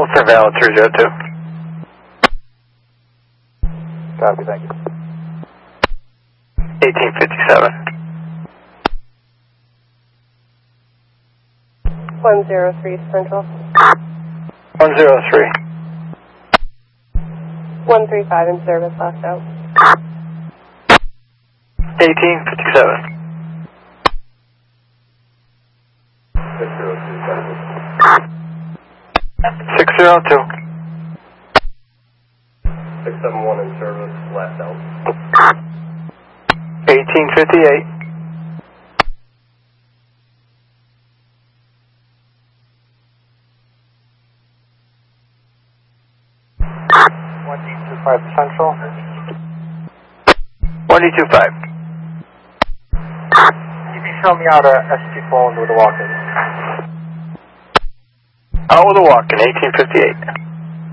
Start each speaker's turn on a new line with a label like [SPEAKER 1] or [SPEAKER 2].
[SPEAKER 1] Hold for valid 302.
[SPEAKER 2] Copy, thank you.
[SPEAKER 1] 1857.
[SPEAKER 3] 103 Central.
[SPEAKER 1] 103.
[SPEAKER 3] 135 in service, last out.
[SPEAKER 1] 1857. 602.
[SPEAKER 2] 671 in service, last out.
[SPEAKER 1] 1858.
[SPEAKER 2] 125 Central.
[SPEAKER 1] 125.
[SPEAKER 2] You can show me out a SP phone with a walk-in.
[SPEAKER 1] Out with a walk in 1858.